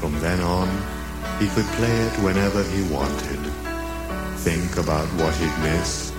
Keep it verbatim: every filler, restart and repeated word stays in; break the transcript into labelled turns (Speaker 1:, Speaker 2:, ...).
Speaker 1: From then on, he could play it whenever he wanted. Think about what he'd miss